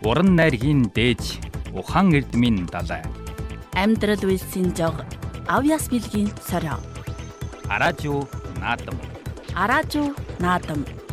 Уран найргийн дээж Ухан эрдмийн далай. Амьдрал үйлсийн жог Авьяас билгийн сорио. Араажуу наадам. Араажуу наадам.